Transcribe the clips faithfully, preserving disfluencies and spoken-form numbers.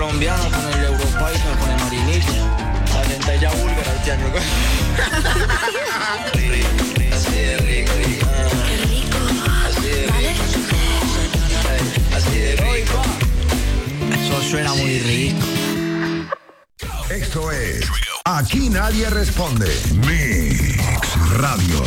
colombiano con el europaisa, con el marinito. La centella búlgara este año. Así de rico. Qué rico. Así de rico. Así de rico. Eso suena muy rico. Esto es Aquí Nadie Responde. Mix Radio.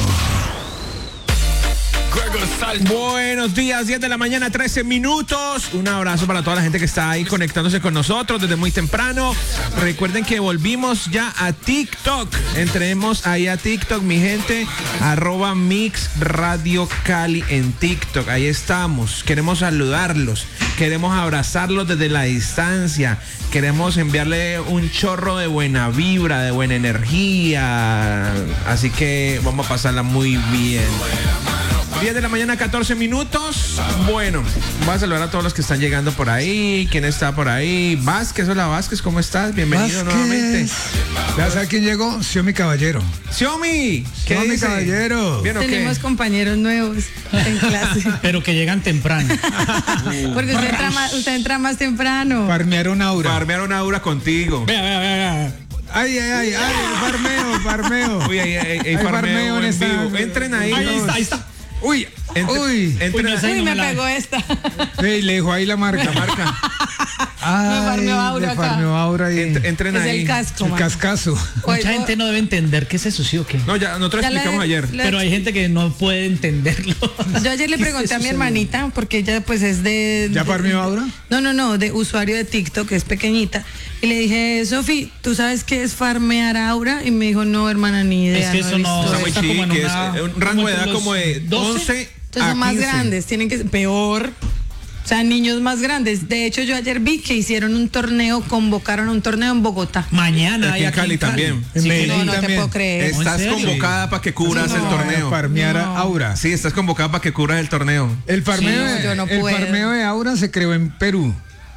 Buenos días, diez de la mañana, trece minutos. Un abrazo para toda la gente que está ahí conectándose con nosotros desde muy temprano. Recuerden que volvimos ya a TikTok. Entremos ahí a TikTok, mi gente. Arroba Mix Radio Cali en TikTok. Ahí estamos. Queremos saludarlos. Queremos abrazarlos desde la distancia. Queremos enviarle un chorro de buena vibra, de buena energía. Así que vamos a pasarla muy bien. diez de la mañana, catorce minutos. Bueno, voy a saludar a todos los que están llegando por ahí. ¿Quién está por ahí? Vázquez, hola Vázquez, ¿cómo estás? Bienvenido Vázquez. nuevamente. ¿Ya sabes quién llegó? Xiomi Caballero. Xiomi, ¿qué Xiomi dice? Caballero. ¿Bien o qué? Tenemos compañeros nuevos en clase. Pero que llegan temprano. Porque usted entra, más, usted entra más temprano. Farmearon aura. Farmearon aura contigo. Vea, vea, vea. Ay, ay, ay, ay, farmeo, farmeo. Uy, ahí, ahí, ahí Hay farmeo farmeo en en esta- vivo. Entren ahí. Ahí todos. está, ahí está. Uy, Entre- uy. entren Uy, no sé. Uy, no me me la- pegó esta. Sí, le dijo ahí la marca. La marca. Ay, Me farmeó aura le acá. farmeó aura y Ent- entren Es ahí. el casco, el man. cascazo. Oigo- Mucha gente no debe entender qué es eso, ¿sí o qué? No, ya nosotros Ya le- explicamos ayer. le- Pero hay gente que no puede entenderlo. Yo ayer le ¿Qué pregunté está a mi sucediendo? hermanita, porque ella pues es de... ¿Ya de- farmeó aura? No, no, no, de usuario de TikTok, que es pequeñita. Y le dije, Sofi, ¿tú sabes qué es farmear aura? Y me dijo, no, hermana, ni idea. Es que he eso no- visto Está muy está como en chiqui, es una- eh, un rango como de edad entre como de los doce. once Entonces a son más quince. grandes, tienen que ser peor. O sea, niños más grandes. De hecho, yo ayer vi que hicieron un torneo, convocaron a un torneo en Bogotá. Mañana Aquí hay en aquí Cali también. En Sí, que- Medellín No, no te también. puedo creer. ¿En Estás serio? convocada para que cubras No. el torneo. Farmear No. aura. Sí, estás convocada para que cubras el torneo. El farmeo, Sí, de- yo no el puedo. farmeo de aura se creó en Perú.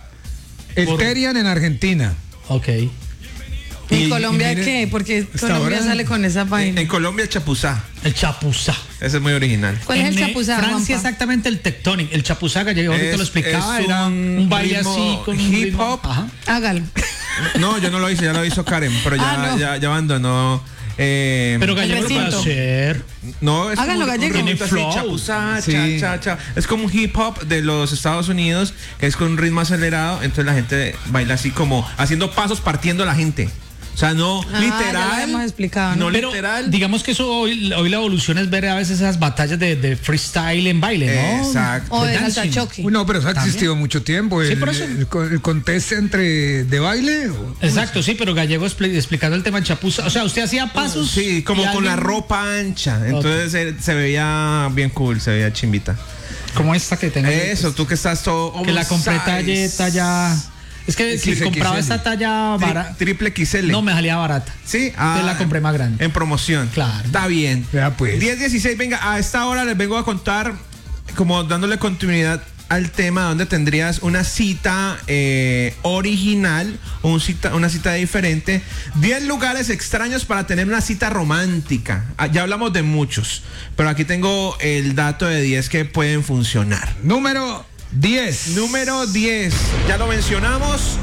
Elterian en Argentina. Ok. ¿Y, Y- Colombia y mire, qué? Porque hasta Colombia ahora- sale con esa vaina. En Colombia, el chapuzá. El chapuzá. Ese es muy original. ¿Cuál es el En, eh, chapuzá, Francia, Juanpa? exactamente el tectonic. El chapuzá gallego, ahorita Es- lo explicaba. es Era un un baile ritmo así con un hip ritmo- hop. Ajá. Hágalo. No, yo no lo hice, ya lo hizo Karen, pero ya, Ah, no. ya, ya abandonó. Eh, Pero gallego lo puede recinto. hacer. no, es Háganlo como un gallego. ritmito así, Tiene flow. chapuzá, Sí. cha, cha, cha. Es como un hip hop de los Estados Unidos, que es con un ritmo acelerado, entonces la gente baila así como haciendo pasos partiendo a la gente. O sea, no Ah, literal. ya lo habíamos explicado, ¿no? No Pero literal. digamos que eso hoy, hoy la evolución es ver a veces esas batallas de, de freestyle en baile, ¿no? Exacto. O de dancing. salsa choque. Uy, no, pero eso ha existido mucho tiempo. Sí, El, por eso. el, co- el contest entre de baile. Exacto, sí, pero Gallego expli- explicando el tema del chapuza. O sea, usted hacía pasos. Sí, como y con la alguien- ropa ancha. Entonces se, se veía bien cool, se veía chimbita. Como esta que tengo. Eso, tú que estás todo. Que la compré oversize. talla, talla. Es que si X X L. compraba esta talla Tri- barata. Triple X L. No me salía barata. Sí, Entonces la compré más grande. En promoción. Claro. Está bien. Vea, pues. diez dieciséis, venga, a esta hora les vengo a contar, como dándole continuidad al tema, donde tendrías una cita eh, original o un cita, una cita diferente. diez lugares extraños para tener una cita romántica. Ah, ya hablamos de muchos, pero aquí tengo el dato de diez que pueden funcionar. Número diez. Número diez, ya lo mencionamos,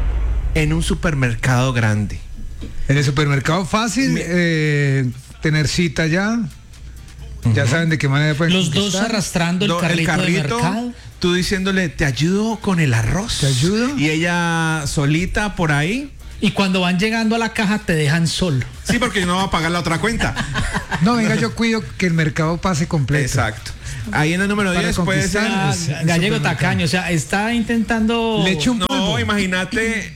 en un supermercado grande. En el supermercado fácil, eh, tener cita ya. Ya saben de qué manera pueden Los dos conquistar. arrastrando el Do- carrito, de mercado. tú diciéndole, te ayudo con el arroz. ¿Te ayudo? Y ella solita por ahí. Y cuando van llegando a la caja te dejan solo. Sí, porque no va a pagar la otra cuenta. No, venga, yo cuido que el mercado pase completo. Exacto. Ahí en el número Para diez puede ser. conquistar. Ah, es el Gallego supermercado. tacaño, o sea, está intentando. Le echo un No, polvo. imagínate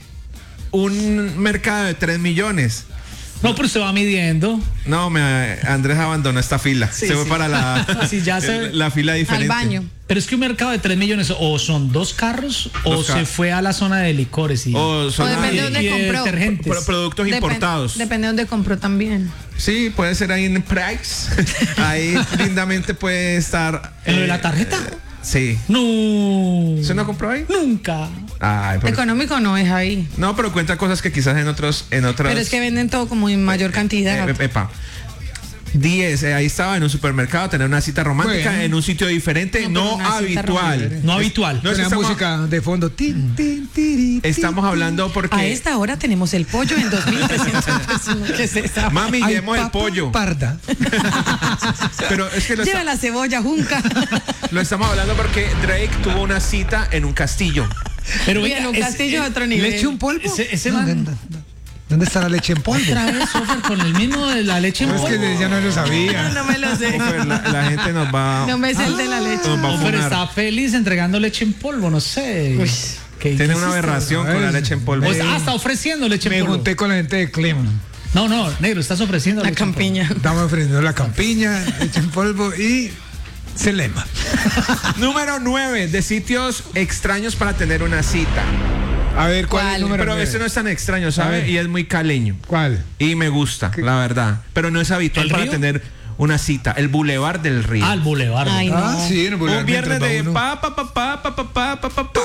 un mercado de tres millones. No, pero se va midiendo. No, me, Andrés abandonó esta fila. Sí, se fue sí. para la, Sí, ya se- la fila diferente. Al baño. Pero es que un mercado de tres millones o son dos carros o Dos se carros. fue a la zona de licores y, O son O depende y- de dónde y de compró. detergentes. pro- productos Depen- importados. Depende de dónde compró también. Sí, puede ser ahí en Price. Ahí lindamente puede estar. ¿En lo de eh, la tarjeta? Sí. No. ¿Se no compró ahí? Nunca. Ay, pero- Económico no es ahí. no, pero cuenta cosas que quizás en otros, en otras. Pero es que venden todo como en mayor cantidad. Eh, epa. diez, eh, ahí estaba en un supermercado, tener una cita romántica Bueno. en un sitio diferente, No, no, pero una cita habitual. romántica. No habitual. No es que Una estamos, música de fondo. Tin, tin, tiri, tin, estamos tin. hablando porque... A esta hora tenemos el pollo en dos mil trescientos pesos. ¿Qué es esa? Mami, Ay, llevemos el papa pollo. Parda. Pero es que lo, Lleva está- la cebolla junca. lo estamos hablando porque Drake tuvo una cita en un castillo. Pero Y en venga, un es- castillo eh, a otro nivel. ¿Leche en polvo? Ese- ese No, man- ¿dónde, dónde está la leche en polvo? Otra vez, Sofer, con el mismo de la leche en No, es polvo. que ya no lo sabía. No me lo sé. Pues la, la gente nos va... No me sé el de la leche. nos va a No, pero funar. está feliz entregando leche en polvo, no sé. ¿Qué Tiene hiciste? una aberración con la leche en polvo. Pues, ah, está ofreciendo leche Me en polvo. junté con la gente de clima. No, no, negro, estás ofreciendo La leche en polvo. campiña. Estamos ofreciendo la campiña, leche en polvo y Selema. Número nueve, de sitios extraños para tener una cita. A ver, ¿cuál, es ¿Cuál? el número Pero nueve? este no es tan extraño, A ¿sabe? ver. Y es muy caleño. ¿Cuál? Y me gusta, la verdad. Pero no es habitual ¿El para río? tener una cita. El Boulevard del Río. Ah, el bulevar. Ay, no. Ah, sí, en el Boulevard Un viernes mientras va de uno. pa, pa, pa, pa, pa, pa, pa, pa, pa, pa.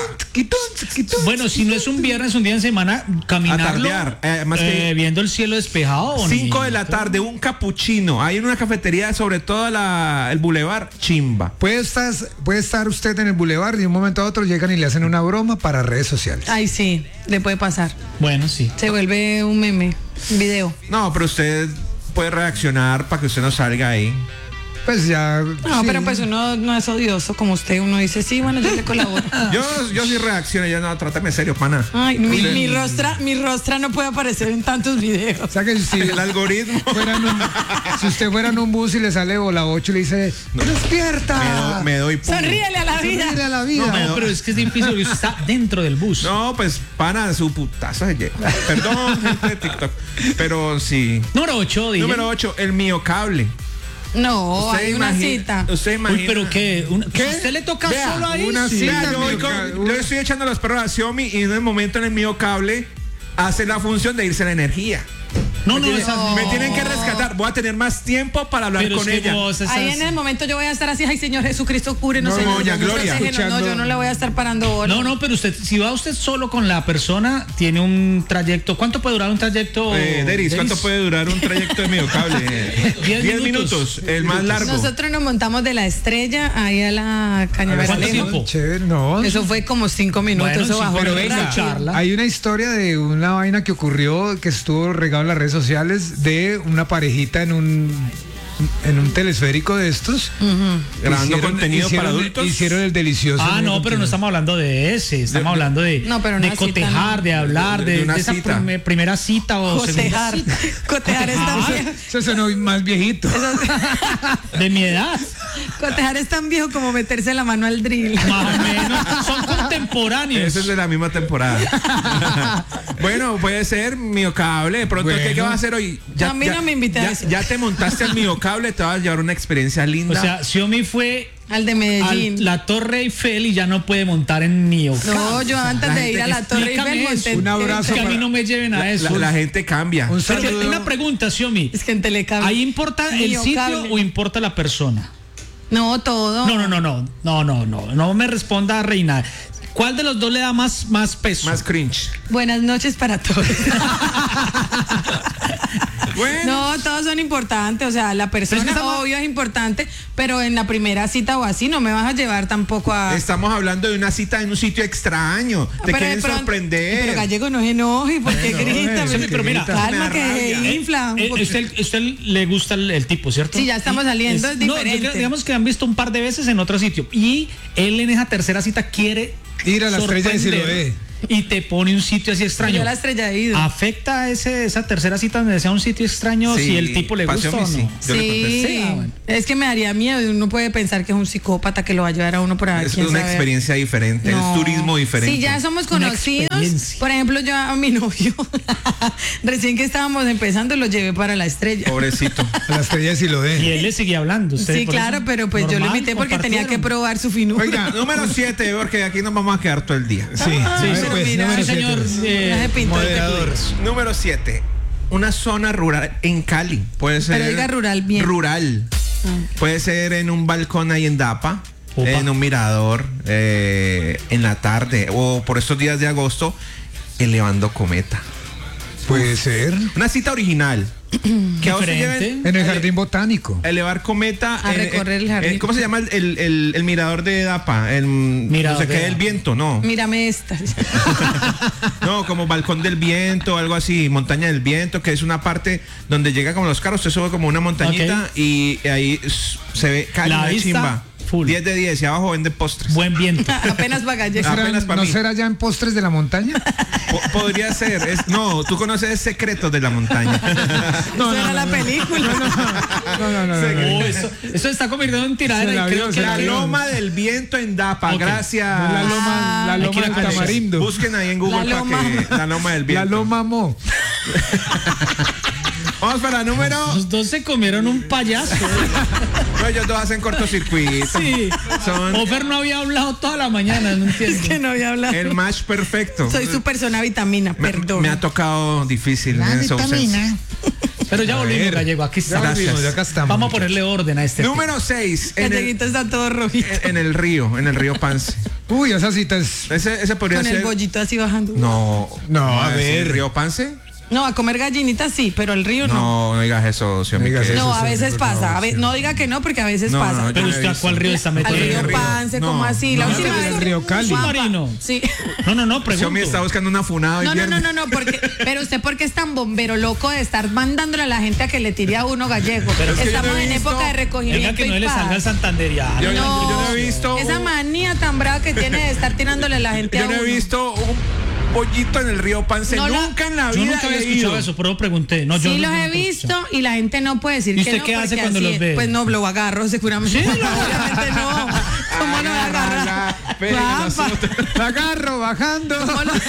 Bueno, si no es un viernes, un día en semana, caminarlo, tardear, eh, además que- eh, viendo el cielo despejado. Cinco de la bonito. tarde, un capuchino. Hay en una cafetería sobre todo la, el Boulevard, chimba. Puede estar, puede estar usted en el bulevar y de un momento a otro llegan y le hacen una broma para redes sociales. Ay, sí, le puede pasar. Bueno, sí. Se vuelve un meme, un video. No, pero usted puede reaccionar para que usted no salga ahí. Pues ya. No, sí. pero pues uno no es odioso como usted. Uno dice, sí, bueno, yo le colaboro. Yo, yo sí reacciono, yo no, trátame serio, pana. Ay, mi, mi rostra, mi rostra no puede aparecer en tantos videos. O sea que si, El algoritmo. fuera en un- si usted fuera en un bus y le sale bola ocho y le dice, ¡despierta! Me, doy- me doy puño. Sonríele a la vida. Sonríele a la vida. No, me No, pero es que es difícil, porque usted está dentro del bus. No, pues pana, su putazo se lleva. Perdón, gente de TikTok. Pero sí. Número ocho, dije. Número ocho, el mío cable. No, Usted hay una imagina- cita. Usted imagina. Uy, pero ¿qué? Una- ¿Qué? ¿Usted le toca Vea, solo ahí? una Sí. cita. Vea, yo, voy con- Mío yo Cable. estoy echando los perros a Xiaomi y en el momento en el mío cable hace la función de irse la energía. No, me, no, tienen, esa- me tienen que rescatar. Voy a tener más tiempo para hablar pero con es que ella. vos estás- Ahí en el momento yo voy a estar así, ay Señor Jesucristo, cúrenos, No, Señor. doña Gloria. protégenos. No, Escuchando- yo no le voy a estar parando bola. No, no, pero usted, si va usted solo con la persona, tiene un trayecto. ¿Cuánto puede durar un trayecto? Eh, Deris, ¿cuánto puede durar un trayecto de medio cable? Diez Diez minutos. minutos, el más largo. Nosotros nos montamos de la Estrella ahí a la ¿Cuánto Cañaveral. tiempo? Chévere, no. Eso fue como cinco minutos, Bueno, eso sí, bajó pero muy venga, rápido. charla. Hay una historia de una vaina que ocurrió que estuvo regado en las redes sociales de una parejita en un en un telesférico de estos. Grabando Hicieron- contenido para hicieron- adultos. Hicieron el delicioso. Ah, no, pero no estamos hablando de ese. Estamos hablando de, No, pero de una cita cotejar, no. de hablar, De- de, de una de esa cita. prime- primera cita o segunda Cotejar. cita. Cotejar es tan viejo. Eso sonó más viejito. De mi edad, Cotejar es tan viejo como meterse la mano al drill. más o menos. Son contemporáneos. Ese es de la misma temporada. Bueno, puede ser miocable. De pronto, ¿qué, Bueno. qué vas a hacer hoy? A mí no me invité a ya, eso. ya te montaste al miocable, te vas a llevar una experiencia O linda. sea, Xiaomi fue Al de a Medellín. la Torre Eiffel y ya no puede montar en Nio. No, yo antes de ir a la Torre Explícame Eiffel monté eso. Un abrazo Que a mí para- no me lleven a la, eso. la- la gente cambia. Un Pero saludo. una pregunta, Xiaomi. Es que en Telecable. ¿Ahí importa el Mío, sitio cable. o importa la persona? No, todo. No, no, no, no, no, no, no, no me responda, Reina. ¿Cuál de los dos le da más, más peso? Más cringe. Buenas noches para todos. Bueno, No, todos son importantes, o sea, la persona Pero es que estamos- obvio es importante, pero en la primera cita o así no me vas a llevar tampoco a... estamos hablando de una cita en un sitio extraño. Te Pero de quieren pronto- sorprender. Pero Gallego no se enoje, porque grita. eh, pero- pero mira, calma me da que rabia. se infla. un Eh, poquito. usted, usted le gusta el, el tipo, ¿cierto? Sí, ya estamos saliendo, es no, yo diferente. creo- digamos que han visto un par de veces en otro sitio. Y él en esa tercera cita quiere Ir a la Estrella de sorprender Siloé. y te pone un sitio así extraño. Yo a la Estrella he ido. ¿Afecta ese, esa tercera cita donde sea un sitio extraño Sí, si el tipo le gusta pasión, o no? sí. Yo le Sí, contesté. Ah, bueno. es que me daría miedo. Uno puede pensar que es un psicópata que lo va a llevar a uno por ahí. Es quién una sabe. experiencia diferente, No. es turismo diferente. Si ya somos Una conocidos, experiencia. por ejemplo, yo a mi novio, recién que estábamos empezando, lo llevé para la Estrella. Pobrecito. A la Estrella de Y Siloé. él le seguía hablando. usted Sí, por claro, eso, pero pues yo lo normal, invité porque tenía que compartieron. probar su finura. Oiga, número siete, porque aquí nos vamos a quedar todo el día. Sí, Ay, a ver, pero pues, mira, número Sí, siete, señor. pues. eh, Ya se pintó el Moderador. teclado. Número siete, una zona rural en Cali. Puede ser. Pero diga rural bien. Rural. Puede ser en un balcón ahí en Dapa, Opa. en un mirador, eh, en la tarde, o por estos días de agosto, elevando cometa. Puede ser. Una cita original. Que a vos te Diferente. lleven En el a ele- jardín botánico. elevar cometa. A en- recorrer el en- jardín. en- ¿Cómo se llama el, el, el- el mirador de Dapa? El Mirador no sé de qué, el Dapa. viento, no. Mírame esta. No, como balcón del viento, algo así, montaña del viento, que es una parte donde llega como los carros, usted sube como una montañita Ok. y ahí s- se ve Cali, La una vista, chimba. full. diez de diez y abajo vende postres. Buen viento. Apenas va gallego. Ah, ¿Será- apenas pa' ¿No mí. será ya en Postres de la Montaña? Po- podría ser. Es, no, tú conoces Secretos de la Montaña. Eso era la película. No, no, no. no, no. Oh, eso, eso se está convirtiendo en Se tiradera la y creo vio, que se La la vio. loma del viento en Dapa, Ok. gracias. La loma, la Hay que loma ir a del conocer. tamarindo. Busquen ahí en Google La para loma. que la loma del La viento. loma mo. Vamos para número. los dos se comieron un payaso. No, ellos dos hacen cortocircuito. Sí. Son Ofer no había hablado toda la mañana, no entiendo. Es que no había hablado. el match perfecto. Soy su persona vitamina, me, perdón. me ha tocado difícil en esa ausencia. Pero ya volvimos, ver. Gallego, aquí Ya estamos. volvimos, ya acá estamos. Vamos a ponerle orden a este. Número seis. En el, Galleguito está todo rojito. en el río, en el río Pance. Uy, esa cita es. Ese, ese podría Con ser. el bollito así bajando. No, No, a es el ver. río Pance. No, a comer gallinitas sí, pero el río no. No, no digas eso, señor No digas Miquel. eso. No, a sí, veces por pasa. favor, A ve- sí. no diga que no, porque a veces No, pasa. no, yo Pero no he usted a visto. cuál río está Al metido. río río. Pance, No, como así. La no, última no, vez. el río Cali. Juanpa. Marino. Sí. No, no, no, Xiaomi pregunto. está buscando una funada hoy No, no, no, viernes. no, no, porque, pero usted porque es tan bombero loco de estar mandándole a la gente a que le tire a uno gallego. Pero es que yo Estamos no he en visto- época de Venga, recogimiento que no y le salga el paz. santanderiano. Yo- No, yo no he visto esa un- manía tan brava que tiene de estar tirándole a la gente Yo a no he uno. visto un pollito en el río Pance. No la- nunca en la Yo vida nunca había he escuchado ido. eso, pero pregunté. No, yo Sí no- los no- he no- visto y la gente no puede decir ¿Y que usted no. qué hace porque cuando así los es. ve? Pues no, lo agarro seguramente. Obviamente no. ¿Cómo lo voy a agarrar? Juanpa, La agarro bajando. ¿cómo lo,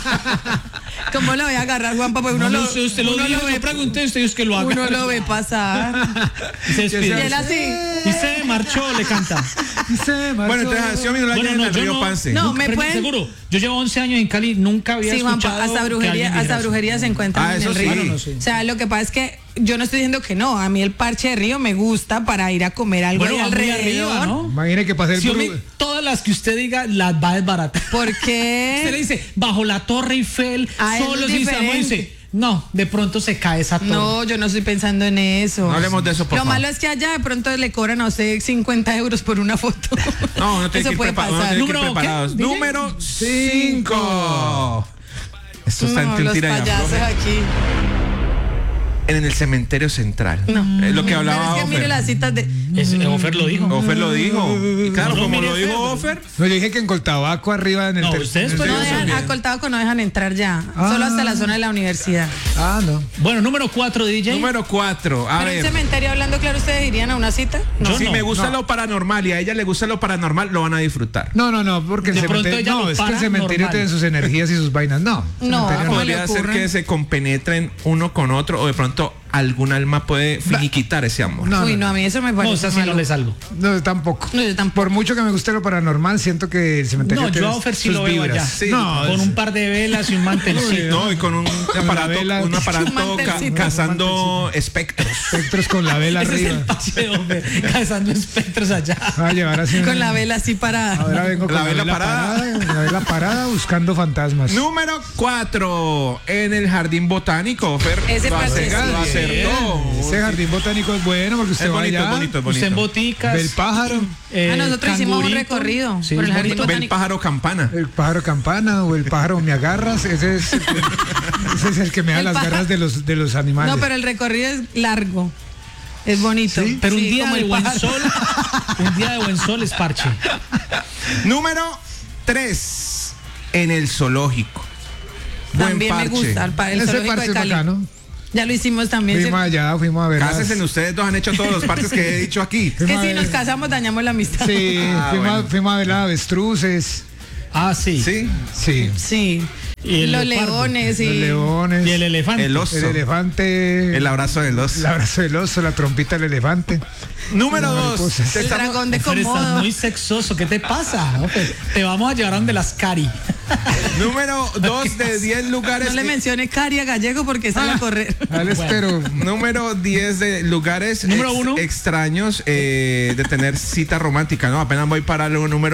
¿Cómo lo voy a agarrar, Juanpa? Pues uno No, lo, no sé, usted lo uno dijo, lo ve, yo pregunté, usted es que lo haga. uno lo ve pasar. Y se Y despidió. él así. Y se marchó, le canta. Se marchó. Bueno, entonces a Xiaomi no la Bueno, lleven no, al yo río no. Pance. No, me Pero pueden- seguro. Yo llevo once años en Cali, nunca había Sí, escuchado. Juanpa, hasta que brujería, alguien dijera hasta eso. brujería se encuentran Ah, en eso el sí. río. Bueno, no, sí. O sea, lo que pasa es que yo no estoy diciendo que no. A mí el parche de río me gusta para ir a comer algo Bueno, ahí va muy alrededor. arriba, ¿no? Imagine que para hacer Si bru- todas las que usted diga las va a desbaratar. ¿Por Usted le qué? dice, bajo la Torre Eiffel, Ah, eso solo es si se amor", y diferente. dice, no, de pronto se cae esa torre. No, yo no estoy pensando en eso. No hablemos de eso, por Lo favor. malo es que allá de pronto le cobran a usted cincuenta euros por una foto. No, no tiene Eso que ir, puede prepa- no pasar. tiene que ir Número, ¿qué? preparados. ¿D J? Número cinco. Esto está No, en los tira y payasos afloje. aquí. En el cementerio central. No. Es lo que Pero hablaba es que mire Ofer. las citas de. Es- Ofer lo dijo. Ofer lo dijo. Y claro, No lo como mire lo dijo feo. Ofer. No, yo dije que en Coltabaco arriba en el No, ter- ustedes en el pues No no tercer dejan, nivel. a Coltado no dejan entrar ya. Ah. Solo hasta la zona de la universidad. Ah, no. Bueno, número cuatro, D J. Número cuatro. A Pero en ver. cementerio hablando claro, ¿ustedes irían a una cita? Yo si no, me gusta no. lo paranormal y a ella le gusta lo paranormal, lo van a disfrutar. No, no, no, porque el De pronto cementerio. ella No, lo es que el para cementerio normal. tiene sus energías y sus vainas. No. No, cementerio ¿cómo le Podría ser ocurre? que se compenetren uno con otro o de pronto algún alma puede finiquitar ese amor. No, Uy, no, no, a mí eso me No, parece. o sea, si no maluco. le salgo. No, tampoco. No, yo tampoco. Por mucho que me guste lo paranormal, siento que el cementerio No, tiene yo a Ofer sí sus lo veo vibras. allá. Sí, no, Con es- un par de velas y un mantelcito. No, y con un aparato, vela. un aparato Un ca- mantelcito. cazando espectros. espectros con la vela Ese es el arriba. pase de Ofer, cazando espectros allá. Va a llevar así. Con una- la vela así parada. Ahora vengo con La la, vela vela, parada. parada. La vela parada buscando fantasmas. Número cuatro. En el jardín botánico, Ofer. Ese lo, ace- parche sí. lo acertó. Ese jardín botánico es bueno porque usted Es va bonito, allá, es bonito, es bonito. Usted en boticas. ve el pájaro, eh, Ah, nosotros hicimos un cangurito. recorrido Sí, por el es jardín bonito. Ve el pájaro campana. el pájaro campana o el pájaro me agarras. Ese es, ese es el que me da El las pájaro- garras de los, de los animales. No, pero el recorrido es largo. Es bonito. Sí, Pero un Sí, día como de el buen pájaro. sol, un día de buen sol es parche. Número tres. En el zoológico. Buen También me parche. gusta el, pa- el Ese zoológico parche de es Cali. bacano. Ya lo hicimos también. Fuimos allá, fuimos a ver. las- Cásense ustedes dos, han hecho todos los parches que he dicho aquí. Es que fuimos a si nos ver- casamos dañamos la amistad. Sí, Ah, fuimos, a- bueno. fuimos a ver las avestruces. Ah, sí. Sí. Sí. Sí. Y el Los leopardo. leones y Los leones. Y el elefante. El oso. el elefante. El abrazo del el oso. abrazo del oso, la trompita del elefante. Número Las dos. mariposas. Te el estamos- dragón de Ofer, estás Komodo. muy sexoso. ¿Qué te pasa? Ofer? Te vamos a llevar a donde las cari. Número dos de diez lugares. No le mencione Cari a Gallego porque sale a correr. Alex, pero Número diez de lugares Número ex- uno. extraños eh, de tener cita romántica, ¿no? Apenas voy para el número